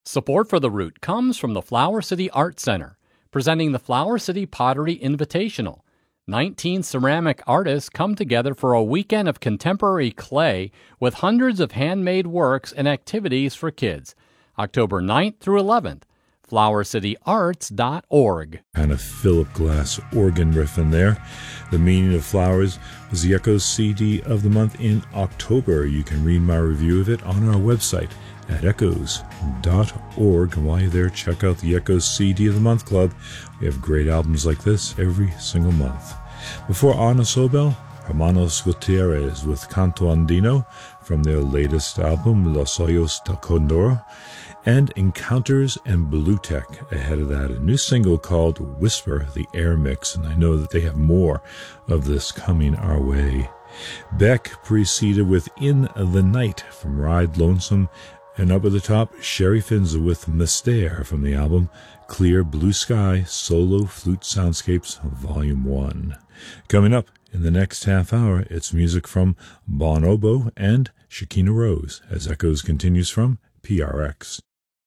Support for the route comes from the Flower City Art Center, presenting the Flower City Pottery Invitational. 19 ceramic artists come together for a weekend of contemporary clay with hundreds of handmade works and activities for kids. October 9th through 11th. flowercityarts.org. Kind of Philip Glass organ riff in there. The Meaning of Flowers was the Echoes CD of the month in October. You can read my review of it on our website at echoes.org. And while you're there, check out the Echoes CD of the Month Club. We have great albums like this every single month. Before Ana Sobel, Hermanos Gutierrez with Canto Andino from their latest album, Los Hoyos del Condor, and Encounters and Blue Tech ahead of that. A new single called Whisper, the Air Mix, and I know that they have more of this coming our way. Beck preceded with In the Night from Ride Lonesome, and up at the top, Sherry Finza with Mystère from the album Clear Blue Sky Solo Flute Soundscapes Volume 1. Coming up in the next half hour, it's music from Bonobo and Shekinah Rose as Echoes continues from PRX.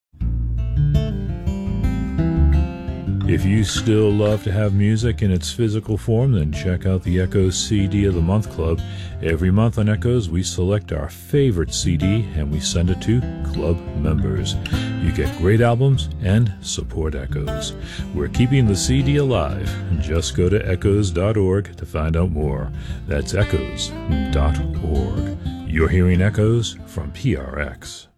If you still love to have music in its physical form, then check out the Echoes CD of the Month Club. Every month on Echoes, we select our favorite CD and we send it to club members. You get great albums and support Echoes. We're keeping the CD alive. Just go to echoes.org to find out more. That's echoes.org. You're hearing Echoes from PRX.